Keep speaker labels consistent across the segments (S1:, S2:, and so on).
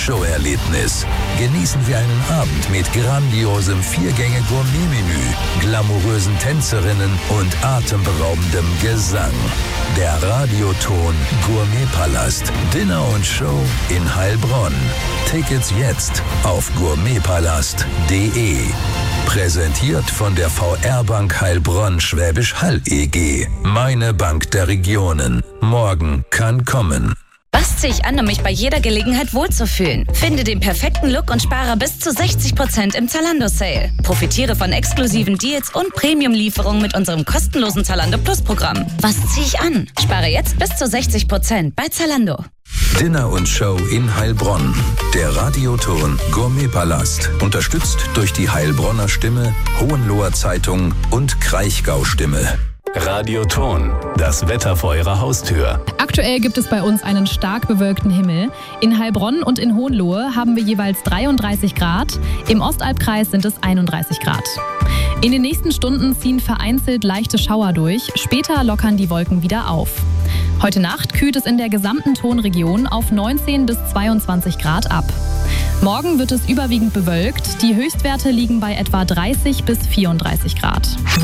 S1: Show-Erlebnis. Genießen Sie einen Abend mit grandiosem 4-Gänge-Gourmet-Menü, glamourösen Tänzerinnen und atemberaubendem Gesang. Der Radioton Gourmetpalast. Dinner und Show in Heilbronn. Tickets jetzt auf gourmetpalast.de. Präsentiert von der VR-Bank Heilbronn Schwäbisch Hall EG. Meine Bank der Regionen. Morgen kann kommen.
S2: Was ziehe ich an, um mich bei jeder Gelegenheit wohlzufühlen? Finde den perfekten Look und spare bis zu 60% im Zalando-Sale. Profitiere von exklusiven Deals und Premium-Lieferungen mit unserem kostenlosen Zalando Plus-Programm. Was ziehe ich an? Spare jetzt bis zu 60% bei Zalando.
S1: Dinner und Show in Heilbronn. Der Radioton Gourmetpalast. Unterstützt durch die Heilbronner Stimme, Hohenloher Zeitung und Kraichgau Stimme.
S3: Radioton, das Wetter vor Ihrer Haustür.
S4: Aktuell gibt es bei uns einen stark bewölkten Himmel. In Heilbronn und in Hohenlohe haben wir jeweils 33 Grad. Im Ostalbkreis sind es 31 Grad. In den nächsten Stunden ziehen vereinzelt leichte Schauer durch. Später lockern die Wolken wieder auf. Heute Nacht kühlt es in der gesamten Tonregion auf 19 bis 22 Grad ab. Morgen wird es überwiegend bewölkt. Die Höchstwerte liegen bei etwa 30 bis 34 Grad.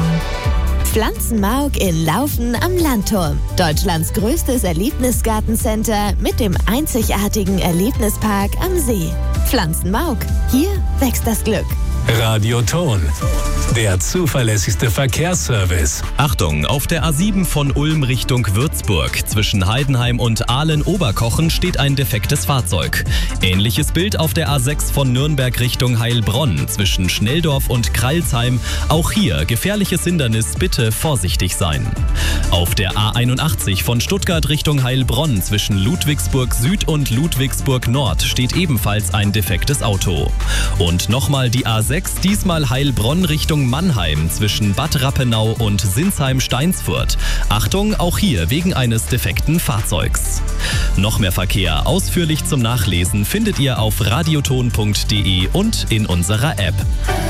S5: Pflanzenmauk in Laufen am Landturm. Deutschlands größtes Erlebnisgartencenter mit dem einzigartigen Erlebnispark am See. Pflanzenmauk. Hier wächst das Glück.
S3: Radioton, der zuverlässigste Verkehrsservice.
S6: Achtung, auf der A7 von Ulm Richtung Würzburg zwischen Heidenheim und Aalen-Oberkochen steht ein defektes Fahrzeug. Ähnliches Bild auf der A6 von Nürnberg Richtung Heilbronn zwischen Schnelldorf und Kralsheim. Auch hier gefährliches Hindernis, bitte vorsichtig sein. Auf der A81 von Stuttgart Richtung Heilbronn zwischen Ludwigsburg Süd und Ludwigsburg Nord steht ebenfalls ein defektes Auto. Und nochmal die A6, diesmal Heilbronn Richtung Mannheim zwischen Bad Rappenau und Sinsheim-Steinsfurt. Achtung, auch hier wegen eines defekten Fahrzeugs. Noch mehr Verkehr ausführlich zum Nachlesen findet ihr auf radioton.de und in unserer App.